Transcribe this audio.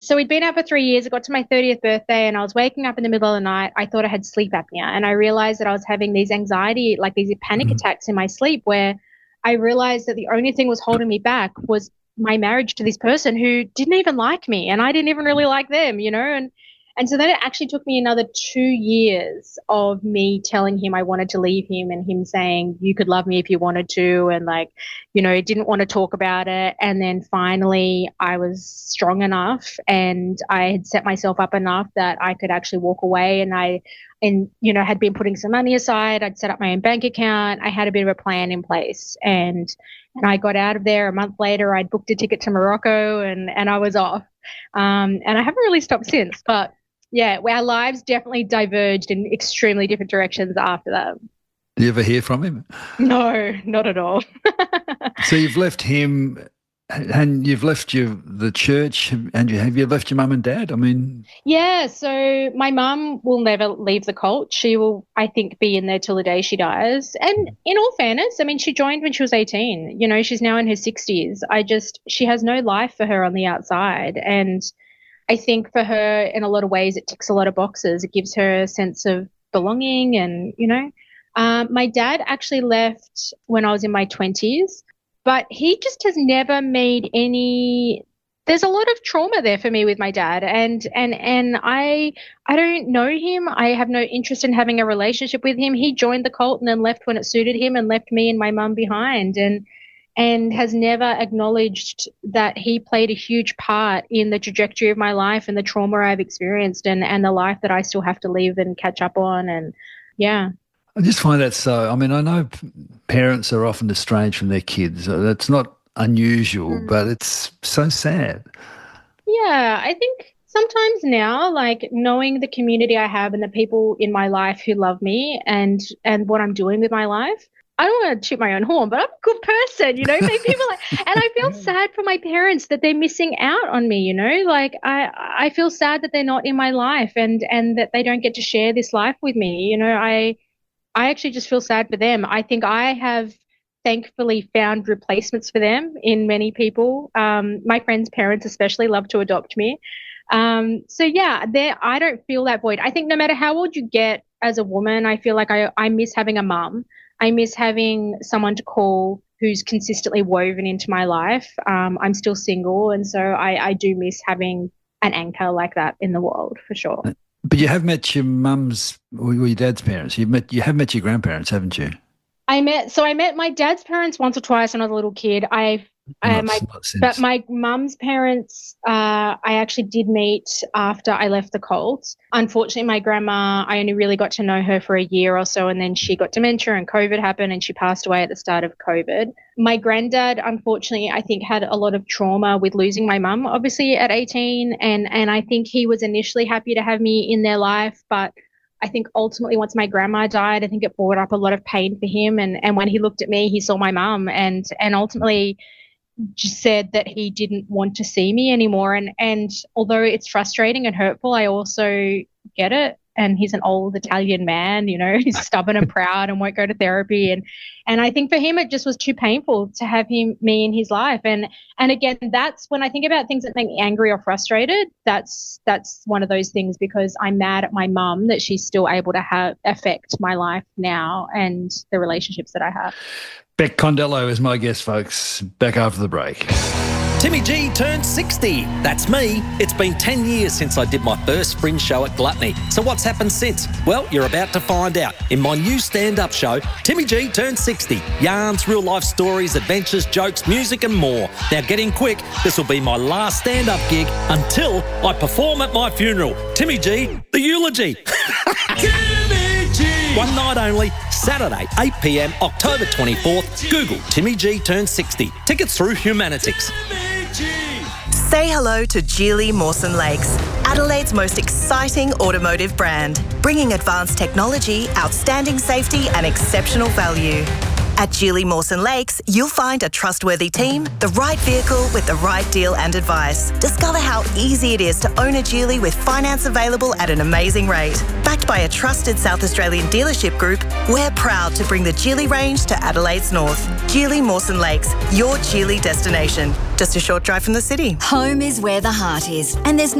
So we'd been out for 3 years. It got to my 30th birthday and I was waking up in the middle of the night. I thought I had sleep apnea and I realized that I was having these anxiety, like these panic attacks in my sleep where I realized that the only thing was holding me back was my marriage to this person who didn't even like me and I didn't even really like them, and so then it actually took me another 2 years of me telling him I wanted to leave him and him saying, you could love me if you wanted to. And didn't want to talk about it. And then finally I was strong enough and I had set myself up enough that I could actually walk away. And had been putting some money aside. I'd set up my own bank account. I had a bit of a plan in place and I got out of there. A month later, I'd booked a ticket to Morocco and I was off. And I haven't really stopped since, but yeah, our lives definitely diverged in extremely different directions after that. Do you ever hear from him? No, not at all. So you've left him and you've left the church and have you left your mum and dad? I mean... Yeah, so my mum will never leave the cult. She will, I think, be in there till the day she dies. And in all fairness, I mean, she joined when she was 18. She's now in her 60s. She has no life for her on the outside. And I think for her, in a lot of ways, it ticks a lot of boxes. It gives her a sense of belonging and, my dad actually left when I was in my 20s, but he just has never made there's a lot of trauma there for me with my dad and I don't know him. I have no interest in having a relationship with him. He joined the cult and then left when it suited him and left me and my mum behind and has never acknowledged that he played a huge part in the trajectory of my life and the trauma I've experienced and the life that I still have to live and catch up on. And yeah. I just find that I know parents are often estranged from their kids. That's not unusual, but it's so sad. Yeah, I think sometimes now, like knowing the community I have and the people in my life who love me and what I'm doing with my life, I don't want to toot my own horn, but I'm a good person, Make people and I feel sad for my parents that they're missing out on me, Like I feel sad that they're not in my life and that they don't get to share this life with me. I actually just feel sad for them. I think I have thankfully found replacements for them in many people. My friends' parents especially love to adopt me. So yeah, I don't feel that void. I think no matter how old you get as a woman, I feel like I miss having a mum. I miss having someone to call who's consistently woven into my life. I'm still single, and so I do miss having an anchor like that in the world for sure. But you have met your mum's or your dad's parents. You have met your grandparents, haven't you? I met my dad's parents once or twice when I was a little kid. But my mum's parents, I actually did meet after I left the cult. Unfortunately, my grandma, I only really got to know her for a year or so, and then she got dementia and COVID happened and she passed away at the start of COVID. My granddad, unfortunately, I think had a lot of trauma with losing my mum, obviously at 18, and I think he was initially happy to have me in their life, but I think ultimately once my grandma died, I think it brought up a lot of pain for him. And when he looked at me, he saw my mum and ultimately just said that he didn't want to see me anymore. And although it's frustrating and hurtful, I also get it. And he's an old Italian man, he's stubborn and proud and won't go to therapy. And I think for him, it just was too painful to have me in his life. And again, that's when I think about things that make me angry or frustrated. That's one of those things because I'm mad at my mum that she's still able to affect my life now and the relationships that I have. Bec Condello is my guest, folks. Back after the break. Timmy G turned 60. That's me. It's been 10 years since I did my first fringe show at Gluttony. So what's happened since? Well, you're about to find out in my new stand-up show, Timmy G turned 60. Yarns, real-life stories, adventures, jokes, music and more. Now get in quick. This will be my last stand-up gig until I perform at my funeral. Timmy G, the eulogy. Timmy G. One night only, Saturday, 8 p.m, October 24th. Google Timmy G turned 60. Tickets through Humanitix. Say hello to Geely Mawson Lakes, Adelaide's most exciting automotive brand, bringing advanced technology, outstanding safety and exceptional value. At Geely Mawson Lakes, you'll find a trustworthy team, the right vehicle with the right deal and advice. Discover how easy it is to own a Geely with finance available at an amazing rate. Backed by a trusted South Australian dealership group, we're proud to bring the Geely range to Adelaide's north. Geely Mawson Lakes, your Geely destination. Just a short drive from the city. Home is where the heart is, and there's